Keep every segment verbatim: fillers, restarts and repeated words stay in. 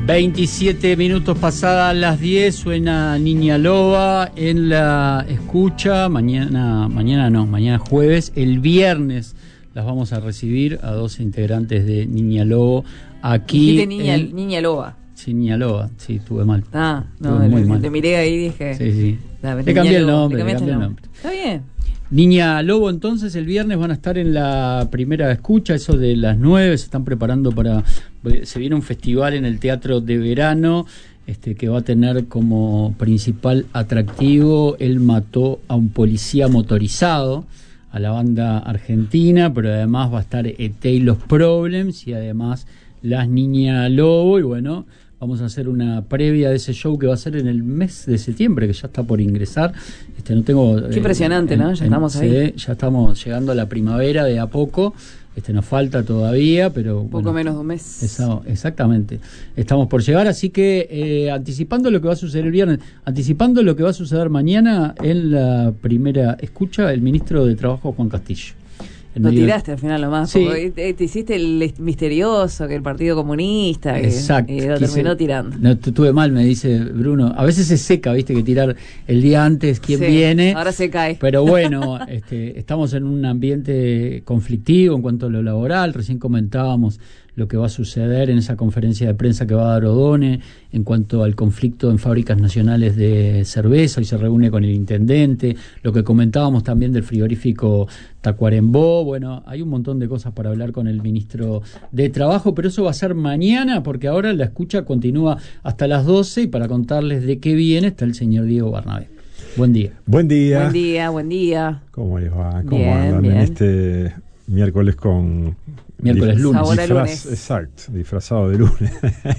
veintisiete minutos pasadas las diez, suena Niña Loba en la escucha. Mañana, mañana no, mañana jueves. El viernes las vamos a recibir a doce integrantes de Niña Lobo aquí. Niña, en... Niña Loba. Sí, Niña Loba, sí, estuve mal. Ah, no, estuve muy le, mal. Te miré ahí y dije. Sí, sí. Dame, le cambié el Lobo, nombre, le cambié el el nombre. Está bien. Niña Lobo, entonces el viernes van a estar en la primera escucha, eso de las nueve, se están preparando para, se viene un festival en el Teatro de Verano, este que va a tener como principal atractivo Él mató a un policía motorizado, a la banda argentina, pero además va a estar E T y los Problems y además las Niña Lobo, y bueno, vamos a hacer una previa de ese show que va a ser en el mes de septiembre, que ya está por ingresar. Este, no tengo. Qué impresionante, eh, en, ¿no? Ya en, estamos ahí. Sí, ya estamos llegando a la primavera de a poco. Este, nos falta todavía, pero. Un poco bueno, menos de un mes. Esa, exactamente. Estamos por llegar, así que eh, anticipando lo que va a suceder el viernes, anticipando lo que va a suceder mañana en la primera escucha, el ministro de Trabajo, Juan Castillo. Lo tiraste al final nomás, sí. Porque te, te hiciste el misterioso, que el Partido Comunista, que, exacto, y lo quise, terminó tirando. No, estuve mal, me dice Bruno. A veces se seca, viste, que tirar el día antes quién sí, viene. Ahora se cae. Pero bueno, este, estamos en un ambiente conflictivo en cuanto a lo laboral. Recién comentábamos lo que va a suceder en esa conferencia de prensa que va a dar Odone en cuanto al conflicto en fábricas nacionales de cerveza. Hoy se reúne con el intendente, lo que comentábamos también del frigorífico Tacuarembó. Bueno, hay un montón de cosas para hablar con el ministro de Trabajo, pero eso va a ser mañana, porque ahora la escucha continúa hasta las doce, y para contarles de qué viene está el señor Diego Barnabé. Buen día. Buen día. Buen día, buen día. ¿Cómo les va? ¿Cómo bien, andan bien. en este miércoles con... Miércoles, Dif- lunes. Sabor a disfraz, lunes. Exacto, disfrazado de lunes.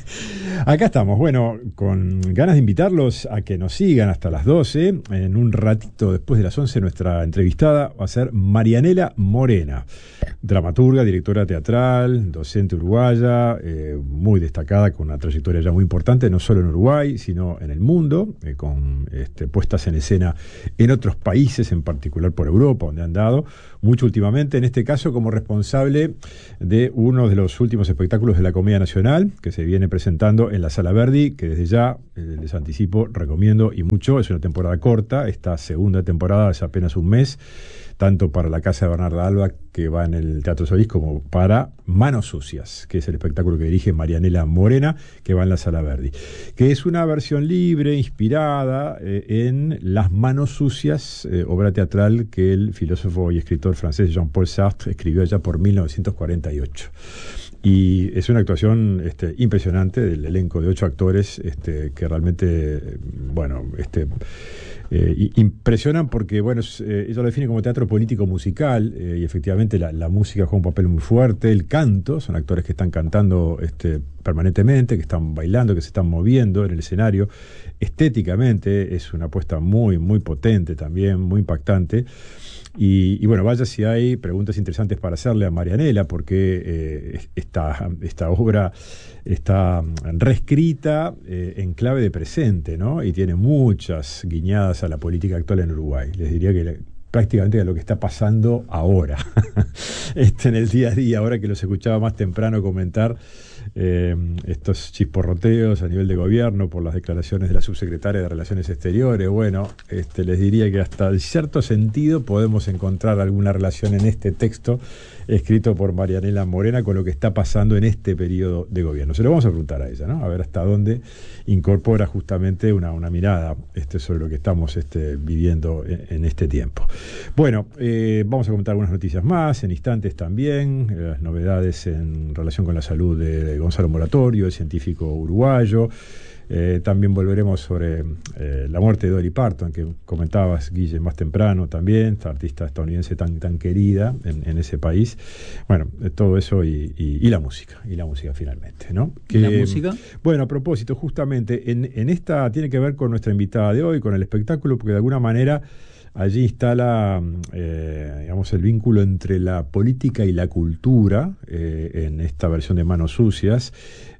Acá estamos, bueno, con ganas de invitarlos a que nos sigan hasta las doce. En un ratito después de las once, nuestra entrevistada va a ser Marianela Morena, dramaturga, directora teatral, docente uruguaya, eh, muy destacada, con una trayectoria ya muy importante, no solo en Uruguay, sino en el mundo, eh, con este, puestas en escena en otros países, en particular por Europa, donde han dado mucho últimamente, en este caso como responsable de uno de los últimos espectáculos de la Comedia Nacional, que se viene presentando en la Sala Verdi, que desde ya, eh, les anticipo, recomiendo y mucho. Es una temporada corta, esta segunda temporada es apenas un mes, tanto para la Casa de Bernarda Alba, que va en el Teatro Solís, como para Manos Sucias, que es el espectáculo que dirige Marianela Morena, que va en la Sala Verdi, que es una versión libre, inspirada eh, en Las Manos Sucias, eh, obra teatral que el filósofo y escritor francés Jean-Paul Sartre escribió allá por mil novecientos cuarenta y ocho. Y es una actuación este, impresionante del elenco de ocho actores este, que realmente, bueno, este, eh, impresionan porque, bueno, es, eh, ella lo define como teatro político musical, eh, y efectivamente la, la música juega un papel muy fuerte, el canto, son actores que están cantando este, permanentemente, que están bailando, que se están moviendo en el escenario. Estéticamente es una apuesta muy, muy potente también, muy impactante. Y, y bueno, vaya si hay preguntas interesantes para hacerle a Marianela, porque eh, esta, esta obra está reescrita eh, en clave de presente, ¿no? Y tiene muchas guiñadas a la política actual en Uruguay. Les diría que le, prácticamente a lo que está pasando ahora, este, en el día a día, ahora que los escuchaba más temprano comentar eh, estos chisporroteos a nivel de gobierno por las declaraciones de la subsecretaria de Relaciones Exteriores. Bueno, este, les diría que hasta en cierto sentido podemos encontrar alguna relación en este texto escrito por Marianela Morena con lo que está pasando en este periodo de gobierno. Se lo vamos a preguntar a ella, ¿no? A ver hasta dónde incorpora justamente una, una mirada este, sobre lo que estamos este, viviendo en, en este tiempo. Bueno, eh, vamos a comentar algunas noticias más, en instantes también, eh, las novedades en relación con la salud de, de Gonzalo Moratorio, el científico uruguayo. Eh, también volveremos sobre eh, la muerte de Dolly Parton, que comentabas, Guille, más temprano también, esta artista estadounidense tan, tan querida en, en ese país. Bueno, eh, todo eso y, y, y la música, y la música finalmente, ¿no? Que, ¿Y la música? Bueno, a propósito, justamente, en, en esta tiene que ver con nuestra invitada de hoy, con el espectáculo, porque de alguna manera allí instala, eh, digamos, el vínculo entre la política y la cultura eh, en esta versión de Manos Sucias.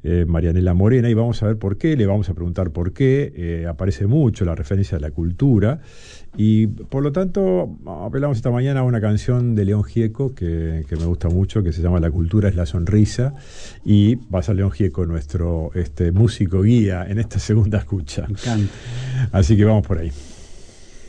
eh, Marianela Morena, y vamos a ver por qué, le vamos a preguntar por qué. Eh, aparece mucho la referencia a la cultura, y por lo tanto apelamos esta mañana a una canción de León Gieco que, que me gusta mucho, que se llama La cultura es la sonrisa, y va a ser León Gieco nuestro este, músico guía en esta segunda escucha. Me encanta. Así que vamos por ahí.